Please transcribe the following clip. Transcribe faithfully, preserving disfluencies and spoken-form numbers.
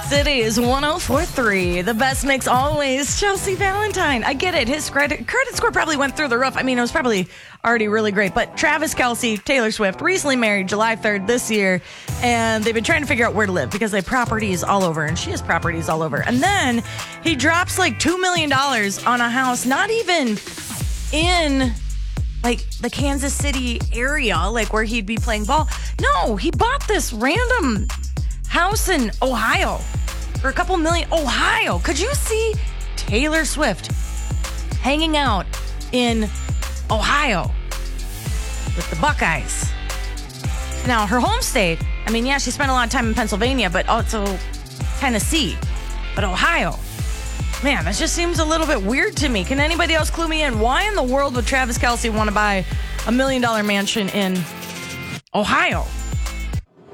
City is one oh four point three. The best mix always. Chelsea Valentine. I get it. His credit, credit score probably went through the roof. I mean, it was probably already really great. But Travis Kelce, Taylor Swift, recently married July third this year. And they've been trying to figure out where to live because they have properties all over. And she has properties all over. And then he drops like two million dollars on a house, not even in like the Kansas City area, like where he'd be playing ball. No, he bought this random house in Ohio for a couple million. Ohio. Could you see Taylor Swift hanging out in Ohio with the Buckeyes? Now, her home state, I mean, yeah, she spent a lot of time in Pennsylvania, but also Tennessee. But Ohio, man, that just seems a little bit weird to me. Can anybody else clue me in? Why in the world would Travis Kelce want to buy a million dollar mansion in Ohio?